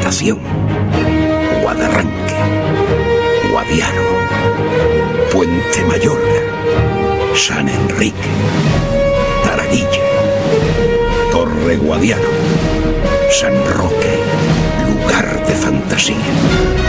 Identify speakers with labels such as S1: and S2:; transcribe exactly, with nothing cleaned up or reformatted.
S1: estación. Guadarranque, Guadiaro, Puente Mayorga, San Enrique, Taraguilla, Torre Guadiaro, San Roque, lugar de fantasía.